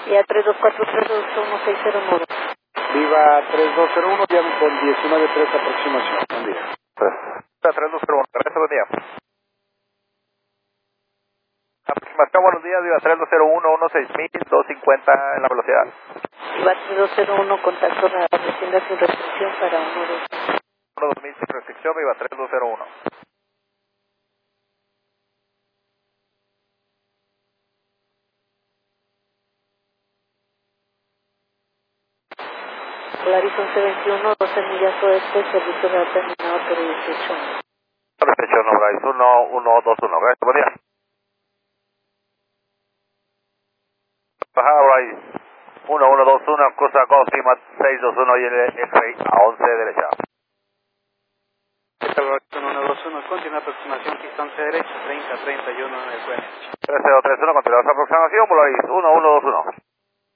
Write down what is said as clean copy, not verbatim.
Vía 324-321-609. Viva 3201, llamo con 19-3 aproximación. Buen día. 3201, gracias, buen día. Aproximación, buenos días, Viva 3201, 16000, 250 en la velocidad. Viva 3201, contacto radar, descienda sin restricción para 12000 sin restricción, Viva 3201. Polaris 1121, 12 millas oeste, servicio de terminado por 18. Perfecto, no, Bryce, 1121, gracias, buen día. Bajada, Bryce, 1121, cruza Cosima 621 y el X-Ray a 11 derecha. Esta es 1121, continúa aproximación, pista 11 derecha, 30-31 en el QNH. 3031, continúa esa aproximación, Polaris 1121.